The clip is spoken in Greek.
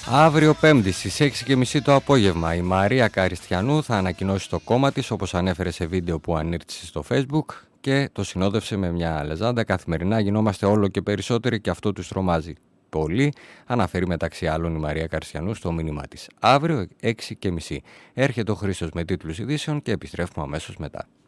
Αύριο Πέμπτη στις 6.30 το απόγευμα η Μαρία Καριστιανού θα ανακοινώσει το κόμμα της, όπως ανέφερε σε βίντεο που ανήρτησε στο Facebook, και το συνόδευσε με μια λεζάντα. Καθημερινά γινόμαστε όλο και περισσότεροι και αυτό τους τρομάζει πολύ, αναφέρει μεταξύ άλλων η Μαρία Καριστιανού στο μήνυμά της. Αύριο 6.30 έρχεται ο Χρήστος με τίτλους ειδήσεων και επιστρέφουμε αμέσως μετά.